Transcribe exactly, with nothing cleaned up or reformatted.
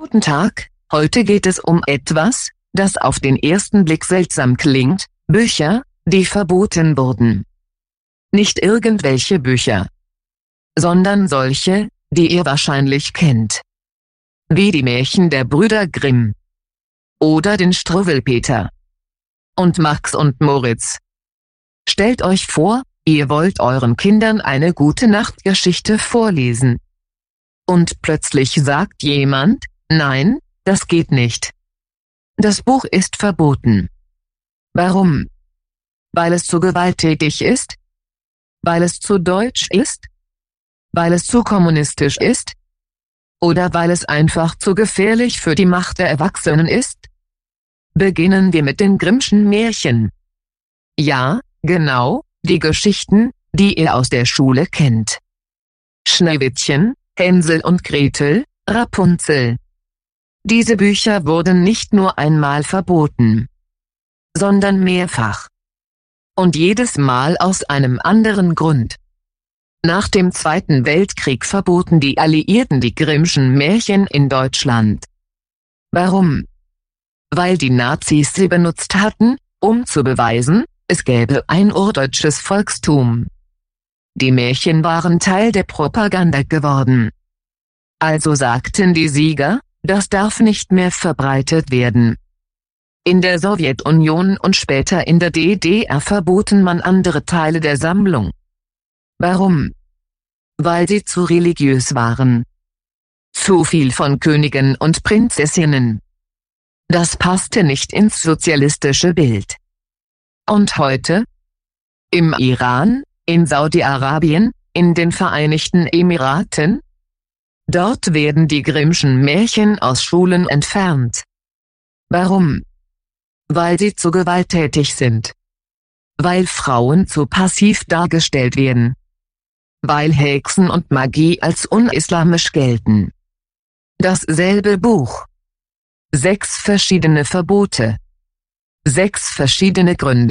Guten Tag, heute geht es um etwas, das auf den ersten Blick seltsam klingt: Bücher, die verboten wurden. Nicht irgendwelche Bücher, sondern solche, die ihr wahrscheinlich kennt. Wie die Märchen der Brüder Grimm. Oder den Struwwelpeter. Und Max und Moritz. Stellt euch vor, ihr wollt euren Kindern eine Gute-Nacht-Geschichte vorlesen. Und plötzlich sagt jemand: Nein, das geht nicht. Das Buch ist verboten. Warum? Weil es zu gewalttätig ist? Weil es zu deutsch ist? Weil es zu kommunistisch ist? Oder weil es einfach zu gefährlich für die Macht der Erwachsenen ist? Beginnen wir mit den Grimmschen Märchen. Ja, genau, die Geschichten, die ihr aus der Schule kennt. Schneewittchen, Hänsel und Gretel, Rapunzel. Diese Bücher wurden nicht nur einmal verboten, sondern mehrfach. Und jedes Mal aus einem anderen Grund. Nach dem Zweiten Weltkrieg verboten die Alliierten die Grimmschen Märchen in Deutschland. Warum? Weil die Nazis sie benutzt hatten, um zu beweisen, es gäbe ein urdeutsches Volkstum. Die Märchen waren Teil der Propaganda geworden. Also sagten die Sieger, das darf nicht mehr verbreitet werden. In der Sowjetunion und später in der D D R verboten man andere Teile der Sammlung. Warum? Weil sie zu religiös waren. Zu viel von Königen und Prinzessinnen. Das passte nicht ins sozialistische Bild. Und heute? Im Iran, in Saudi-Arabien, in den Vereinigten Emiraten? Dort werden die Grimmschen Märchen aus Schulen entfernt. Warum? Weil sie zu gewalttätig sind. Weil Frauen zu passiv dargestellt werden. Weil Hexen und Magie als unislamisch gelten. Dasselbe Buch. Sechs verschiedene Verbote. Sechs verschiedene Gründe.